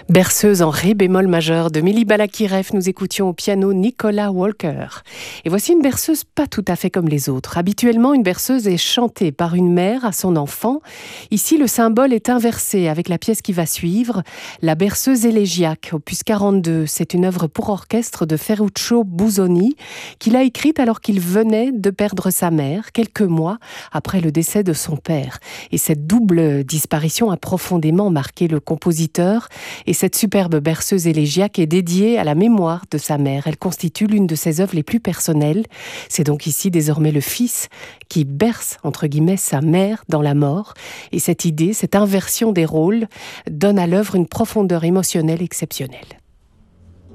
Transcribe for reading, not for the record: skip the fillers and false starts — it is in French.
Berceuse en ré bémol majeur de Mili Balakirev, nous écoutions au piano Nicolas Walker. Et voici une berceuse pas tout à fait comme les autres. Habituellement, une berceuse est chantée par une mère à son enfant. Ici, le symbole est inversé avec la pièce qui va suivre, la berceuse élégiaque, opus 42. C'est une œuvre pour orchestre de Ferruccio Busoni qu'il a écrite alors qu'il venait de perdre sa mère, quelques mois après le décès de son père. Et cette double disparition a profondément marqué le compositeur. Et cette superbe berceuse élégiaque est dédiée à la mémoire de sa mère. Elle constitue l'une de ses œuvres les plus personnelles. C'est donc ici désormais le fils qui berce, entre guillemets, sa mère dans la mort. Et cette idée, cette inversion des rôles, donne à l'œuvre une profondeur émotionnelle exceptionnelle.